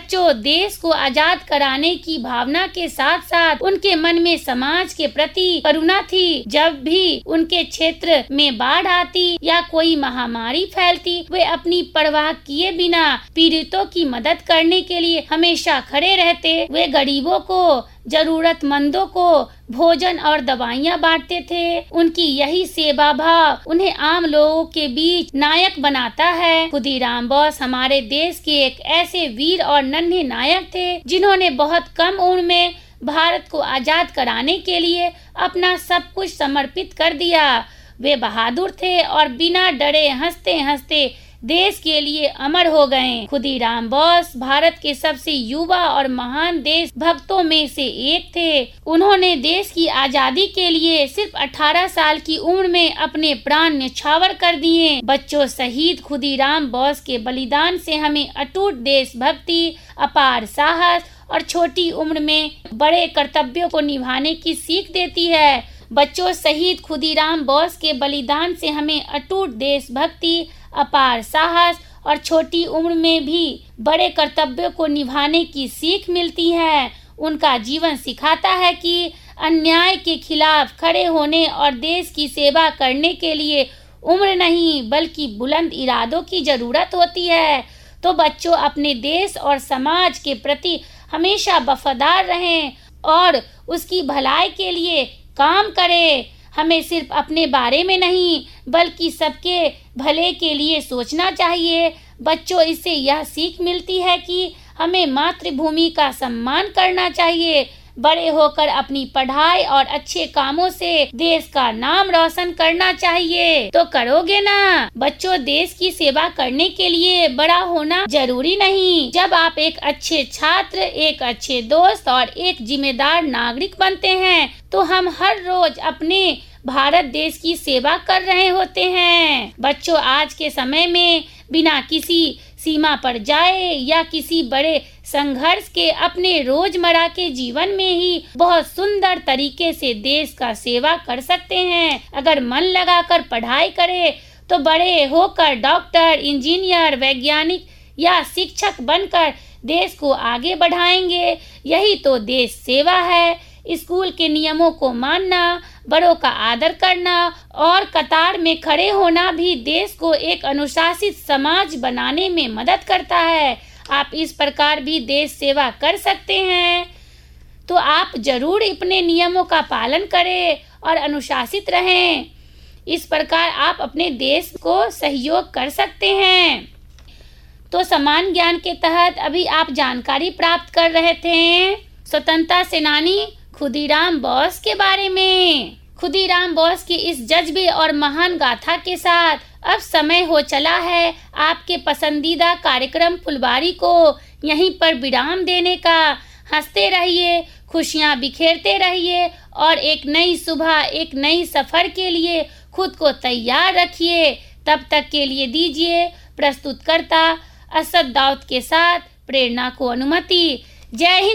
बच्चों, देश को आजाद कराने की भावना के साथ साथ उनके मन में समाज के प्रति करुणा थी। जब भी उनके क्षेत्र में बाढ़ आती या कोई महामारी फैलती, वे अपनी परवाह किए बिना पीड़ितों की मदद करने के लिए हमेशा खड़े रहते। वे गरीबों को, जरूरतमंदों को भोजन और दवाइयाँ बांटते थे। उनकी यही सेवा भाव उन्हें आम लोगों के बीच नायक बनाता है। खुदीराम बोस हमारे देश के एक ऐसे वीर और नन्हे नायक थे जिन्होंने बहुत कम उम्र में भारत को आजाद कराने के लिए अपना सब कुछ समर्पित कर दिया। वे बहादुर थे और बिना डरे हंसते हंसते देश के लिए अमर हो गए। खुदीराम बोस भारत के सबसे युवा और महान देशभक्तों में से एक थे। उन्होंने देश की आजादी के लिए सिर्फ 18 साल की उम्र में अपने प्राण न्यौछावर कर दिए। बच्चों, शहीद खुदीराम बोस के बलिदान से हमें अटूट देशभक्ति, अपार साहस और छोटी उम्र में बड़े कर्तव्यों को निभाने की सीख देती है। बच्चों, शहीद खुदीराम बोस के बलिदान से हमें अटूट देशभक्ति, अपार साहस और छोटी उम्र में भी बड़े कर्तव्यों को निभाने की सीख मिलती है। उनका जीवन सिखाता है कि अन्याय के खिलाफ खड़े होने और देश की सेवा करने के लिए उम्र नहीं बल्कि बुलंद इरादों की जरूरत होती है। तो बच्चों, अपने देश और समाज के प्रति हमेशा वफादार रहें और उसकी भलाई के लिए काम करें। हमें सिर्फ अपने बारे में नहीं बल्कि सबके भले के लिए सोचना चाहिए। बच्चों, इससे यह सीख मिलती है कि हमें मातृभूमि का सम्मान करना चाहिए। बड़े होकर अपनी पढ़ाई और अच्छे कामों से देश का नाम रोशन करना चाहिए। तो करोगे ना? बच्चों, देश की सेवा करने के लिए बड़ा होना जरूरी नहीं। जब आप एक अच्छे छात्र, एक अच्छे दोस्त और एक जिम्मेदार नागरिक बनते हैं तो हम हर रोज अपने भारत देश की सेवा कर रहे होते हैं। बच्चों, आज के समय में बिना किसी सीमा पर जाए या किसी बड़े संघर्ष के अपने रोजमर्रा के जीवन में ही बहुत सुंदर तरीके से देश का सेवा कर सकते हैं। अगर मन लगाकर पढ़ाई करें तो बड़े होकर डॉक्टर, इंजीनियर, वैज्ञानिक या शिक्षक बनकर देश को आगे बढ़ाएंगे। यही तो देश सेवा है। स्कूल के नियमों को मानना, बड़ों का आदर करना और कतार में खड़े होना भी देश को एक अनुशासित समाज बनाने में मदद करता है। आप इस प्रकार भी देश सेवा कर सकते हैं। तो आप जरूर अपने नियमों का पालन करें और अनुशासित रहें। इस प्रकार आप अपने देश को सहयोग कर सकते हैं। तो समान ज्ञान के तहत अभी आप जानकारी प्राप्त कर रहे थे स्वतंत्रता सेनानी खुदीराम बोस के बारे में। खुदीराम बोस की इस जज्बे और महान गाथा के साथ अब समय हो चला है आपके पसंदीदा कार्यक्रम फुलबारी को यहीं पर विराम देने का। हंसते रहिए, खुशियां बिखेरते रहिए और एक नई सुबह, एक नई सफर के लिए खुद को तैयार रखिए। तब तक के लिए दीजिए प्रस्तुतकर्ता असद दाऊद के साथ प्रेरणा को अनुमति। जय हिंद।